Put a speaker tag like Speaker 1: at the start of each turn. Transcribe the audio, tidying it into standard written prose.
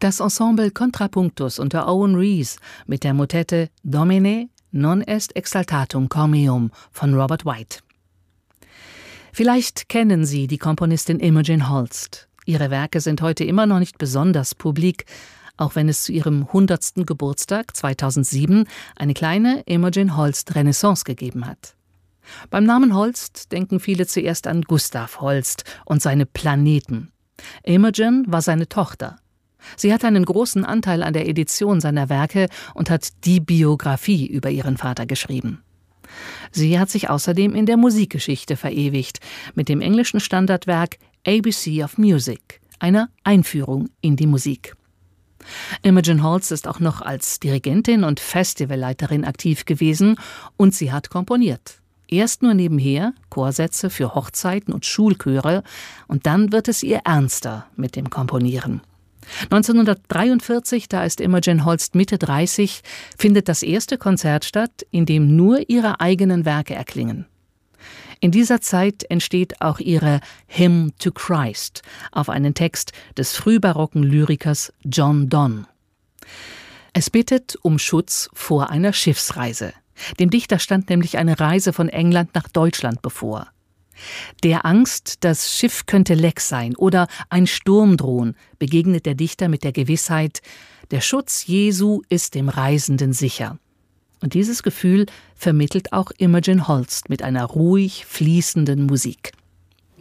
Speaker 1: Das Ensemble Contrapunctus unter Owen Rees mit der Motette Domine non est exaltatum cor meum von Robert White. Vielleicht kennen Sie die Komponistin Imogen Holst. Ihre Werke sind heute immer noch nicht besonders publik, auch wenn es zu ihrem 100. Geburtstag 2007 eine kleine Imogen Holst Renaissance gegeben hat. Beim Namen Holst denken viele zuerst an Gustav Holst und seine Planeten. Imogen war seine Tochter. Sie hat einen großen Anteil an der Edition seiner Werke und hat die Biografie über ihren Vater geschrieben. Sie hat sich außerdem in der Musikgeschichte verewigt, mit dem englischen Standardwerk ABC of Music, einer Einführung in die Musik. Imogen Holst ist auch noch als Dirigentin und Festivalleiterin aktiv gewesen und sie hat komponiert. Erst nur nebenher Chorsätze für Hochzeiten und Schulchöre und dann wird es ihr ernster mit dem Komponieren. 1943, da ist Imogen Holst Mitte 30, findet das erste Konzert statt, in dem nur ihre eigenen Werke erklingen. In dieser Zeit entsteht auch ihre Hymn to Christ auf einen Text des frühbarocken Lyrikers John Donne. Es bittet um Schutz vor einer Schiffsreise. Dem Dichter stand nämlich eine Reise von England nach Deutschland bevor. Der Angst, das Schiff könnte leck sein oder ein Sturm drohen, begegnet der Dichter mit der Gewissheit, der Schutz Jesu ist dem Reisenden sicher. Und dieses Gefühl vermittelt auch Imogen Holst mit einer ruhig fließenden Musik.